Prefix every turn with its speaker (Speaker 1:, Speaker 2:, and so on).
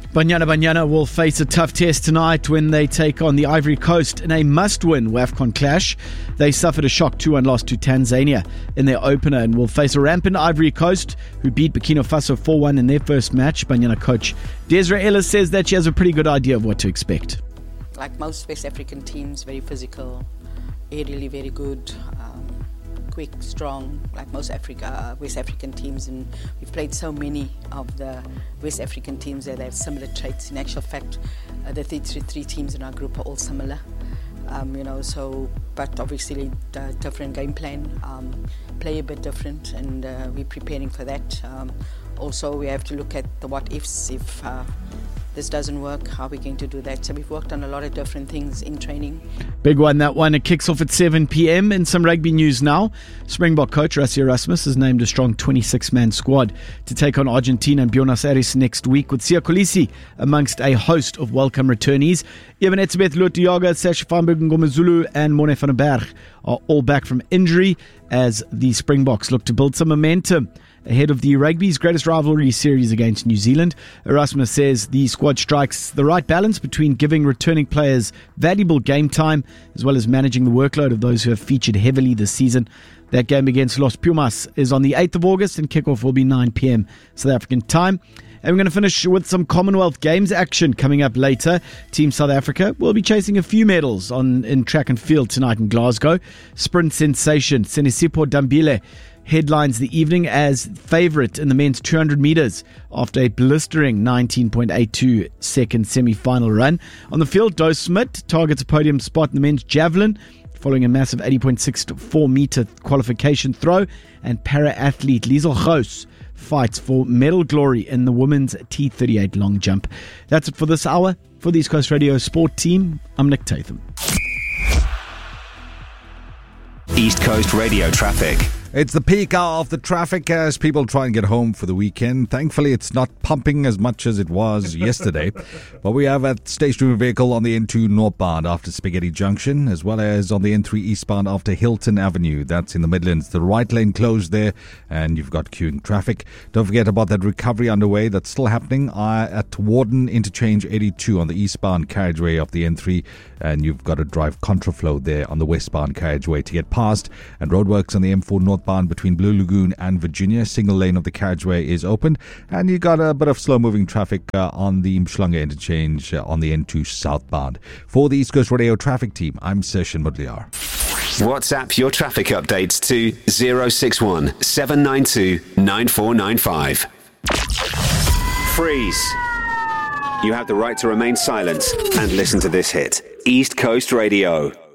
Speaker 1: Banyana will face a tough test tonight when they take on the Ivory Coast in a must-win WAFCON clash. They suffered a shock 2-1 loss to Tanzania in their opener and will face a rampant Ivory Coast who beat Burkina Faso 4-1 in their first match. Banyana coach Desiree Ellis says that she has a pretty good idea of what to expect.
Speaker 2: Like most West African teams, very physical, aerially very good, quick, strong, like most West African teams, and we've played so many of the West African teams that they have similar traits. In actual fact, the three teams in our group are all similar, but obviously the different game plan, play a bit different, and we're preparing for that. Also, we have to look at the what ifs. If this doesn't work, how are we going to do that? So we've worked on a lot of different things in training.
Speaker 1: Big one, that one. It kicks off at 7 p.m. In some rugby news now, Springbok coach Rassie Erasmus has named a strong 26-man squad to take on Argentina and Buenos Aires next week, with Siya Kolisi amongst a host of welcome returnees. Evan Etzebeth, Lutiaga, Sasha Feinberg, Ngomazulu and Morne van den Berg are all back from injury as the Springboks look to build some momentum ahead of the rugby's greatest rivalry series against New Zealand. Erasmus says the squad strikes the right balance between giving returning players valuable game time as well as managing the workload of those who have featured heavily this season. That game against Los Pumas is on the 8th of August and kickoff will be 9 p.m. South African time. And we're going to finish with some Commonwealth Games action coming up later. Team South Africa will be chasing a few medals in track and field tonight in Glasgow. Sprint sensation Sinisipho Dambile headlines the evening as favourite in the men's 200 metres after a blistering 19.82 second semi-final run. On the field, Doe Smit targets a podium spot in the men's javelin following a massive 80.64 metre qualification throw, and para-athlete Liesel Gous fights for medal glory in the women's T38 long jump. That's it for this hour. For the East Coast Radio Sport Team, I'm Nick Tatham.
Speaker 3: East Coast Radio traffic.
Speaker 4: It's the peak hour of the traffic as people try and get home for the weekend. Thankfully, it's not pumping as much as it was yesterday. But we have a stationary vehicle on the N2 northbound after Spaghetti Junction, as well as on the N3 eastbound after Hilton Avenue. That's in the Midlands. The right lane closed there, and you've got queuing traffic. Don't forget about that recovery underway that's still happening at Warden Interchange 82 on the eastbound carriageway of the N3, and you've got to drive contraflow there on the westbound carriageway to get past. And roadworks on the M4 northbound between Blue Lagoon and Virginia. Single lane of the carriageway is open, and you got a bit of slow-moving traffic on the Mshlanga interchange on the N2 southbound. For the East Coast Radio traffic team, I'm Session Mudliar.
Speaker 3: WhatsApp your traffic updates to 061 792 9495. Freeze. You have the right to remain silent and listen to this hit. East Coast Radio.